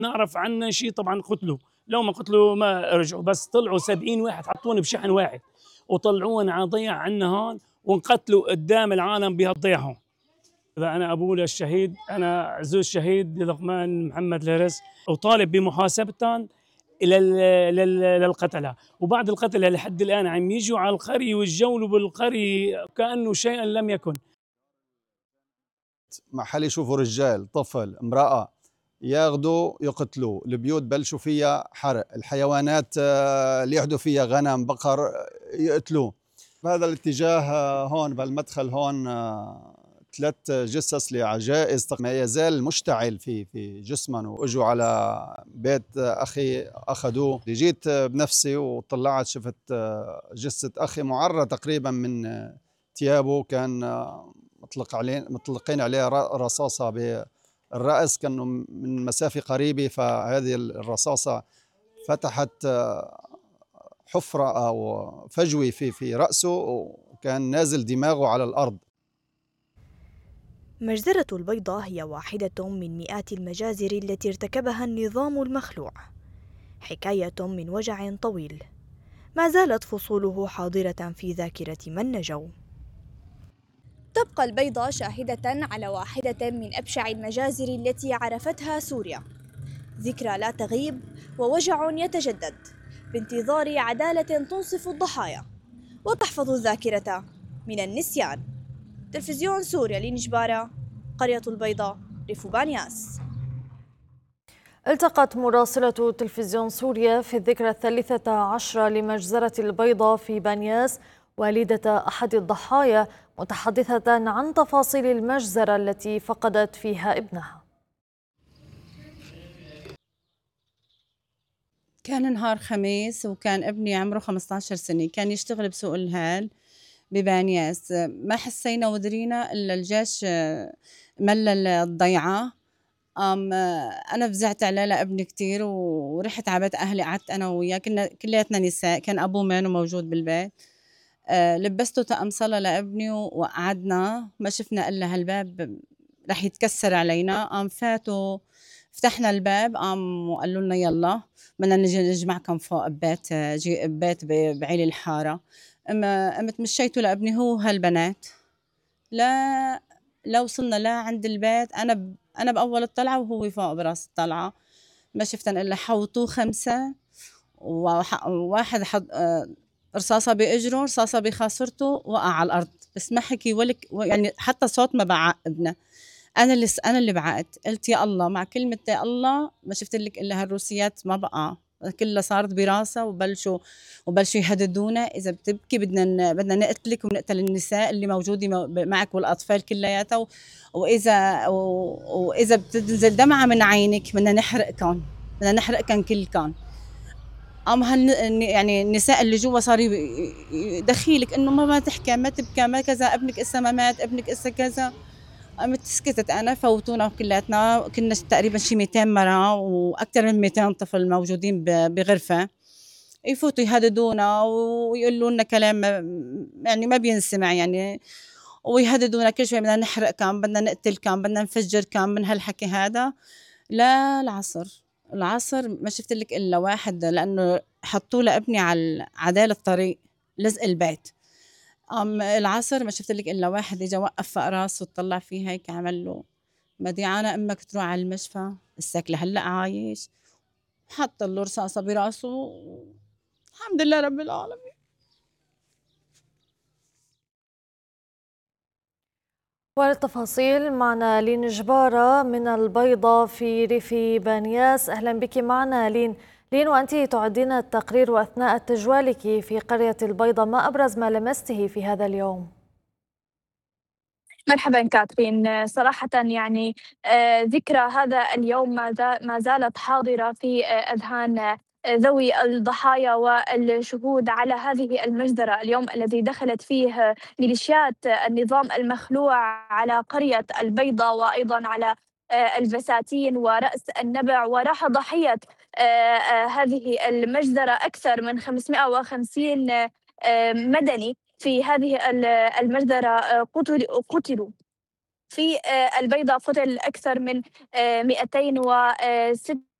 نعرف عنه شيء طبعا قتلوا، لو ما قتلوا ما رجعوا، بس طلعوا 70 واحد حطونا بشحن واحد وطلعونا على ضيع عنا هون وانقتلوا قدام العالم بهالضيع هون. أنا أبوه للشهيد، أنا عزوز الشهيد لقمان محمد الهرس، وطالب بمحاسبتهم للقتلة، وبعد القتلة لحد الآن عم يجوا على القرية ويتجولوا بالقرية كأنه شيئا لم يكن. محل يشوفوا رجال، طفل، امرأة ياخذوا يقتلوا، البيوت بلشوا فيها حرق، الحيوانات اللي يحدوا فيها غنم بقر يقتلوه. بهذا الاتجاه هون بالمدخل هون 3 جثث لعجائز ما يزال مشتعل في جسمهم، واجوا على بيت اخي اخذوه. جيت بنفسي وطلعت شفت جثة اخي معرى تقريبا من ثيابه، كان مطلقين عليه رصاصة بالرأس، كانوا من مسافة قريبة، فهذه الرصاصة فتحت حفرة أو فجوة في رأسه، وكان نازل دماغه على الأرض. مجزرة البيضة هي واحدة من مئات المجازر التي ارتكبها النظام المخلوع، حكاية من وجع طويل ما زالت فصوله حاضرة في ذاكرة من نجوا. تبقى البيضة شاهدة على واحدة من أبشع المجازر التي عرفتها سوريا، ذكرى لا تغيب ووجع يتجدد بانتظار عدالة تنصف الضحايا وتحفظ الذاكرة من النسيان. تلفزيون سوريا لنجبارة، قرية البيضاء، ريف بانياس. التقت مراسلة تلفزيون سوريا في الذكرى 13 لمجزرة البيضاء في بانياس والدة أحد الضحايا، متحدثة عن تفاصيل المجزرة التي فقدت فيها ابنها. كان نهار خميس وكان ابني عمره 15 سنة، كان يشتغل بسوق الهال ببانياس. ما حسينا ودرينا إلا الجيش ملل الضيعة. أنا فزعت عليه لابني كتير ورحت على بيت أهلي، قعدت أنا وياه، كنا كلياتنا نساء، كان أبوه مانو موجود بالبيت. لبسته طقم صلاة لابني وقعدنا، ما شفنا إلا هالباب رح يتكسر علينا. قام فاتوا فتحنا الباب، قام وقالوا لنا يلا بدنا نجي نجمعكم فوق ببيت بعيل الحارة. قمت مشيته لابني هو هالبنات، لا وصلنا لا عند البيت. أنا بأول الطلعة وهو فوق براس الطلعة، ما شفتن إلا حوطوه 5، وواحد حط رصاصة بإجره، رصاصة بخاصرته، وقع على الأرض، بس ما حكي يعني حتى صوت ما بعق ابنه. أنا اللي بعقت، قلت يا الله، مع كلمة يا الله ما شفت لك إلا هالروسيات ما بقى كلها صارت براسها، وبلشوا يهددونا، إذا بتبكي بدنا نقتلك ونقتل النساء اللي موجودة معك والأطفال كلياتها، وإذا بتنزل دمعة من عينك بدنا نحرقكم كلكم. يعني النساء اللي جوا صاروا يدخيلك إنه ما تحكي، ما تبكي، ما كذا، ابنك إسا ما مات، ابنك إسا كذا. قمت سكتت أنا، فوتونا كلاتنا، كنا تقريبا شي 200 مرة وأكثر من 200 طفل موجودين بغرفة، يفوتوا يهددونا ويقولوا لنا كلام يعني ما بينسمع يعني، ويهددونا كل شوي بدنا نحرقكم، بدنا نقتلكم، بدنا نفجركم، من هالحكي هذا. لا العصر ما شفت لك إلا واحد، لأنه حطوا لابني على عدال الطريق لزق البيت. العصر ما شفت لك إلا واحد إجا وقف فوق راسه وطلع فيه هيك، عمل له مديعانة أمك تروح على المشفى، السك لهلأ عايش، حط له رصاصة براسه. الحمد لله رب العالمين. وللتفاصيل معنا لين جبارة من البيضة في ريف بانياس. أهلا بك معنا لين. وأنت تعدين التقرير وأثناء تجوالك في قرية البيضة، ما أبرز ما لمسته في هذا اليوم؟ مرحبا كاترين، صراحة يعني ذكرى هذا اليوم ما زالت حاضرة في أذهان ذوي الضحايا والشهود على هذه المجزرة، اليوم الذي دخلت فيه ميليشيات النظام المخلوع على قرية البيضة وأيضا على البساتين ورأس النبع، وراح ضحية هذه المجزرة أكثر من 550 مدني في هذه المجزرة. قتلوا في البيضاء، قتل أكثر من 206